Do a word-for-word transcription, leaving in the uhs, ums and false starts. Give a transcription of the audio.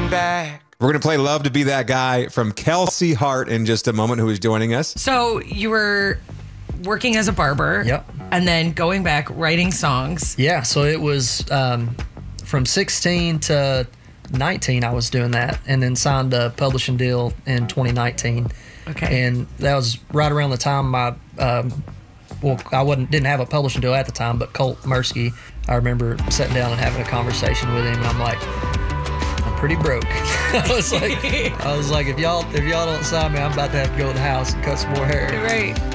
coming back. We're going to play Love to Be That Guy from Kelsey Hart in just a moment, who is joining us. So you were working as a barber. Yep. And then going back, writing songs. Yeah, so it was um, from sixteen to nineteen I was doing that, and then signed a publishing deal in twenty nineteen. Okay. And that was right around the time my, um, well, I wasn't didn't have a publishing deal at the time, but Colt Mursky, I remember sitting down and having a conversation with him, and I'm like, I'm pretty broke. I was like, I was like, if y'all if y'all don't sign me, I'm about to have to go to the house and cut some more hair. Right.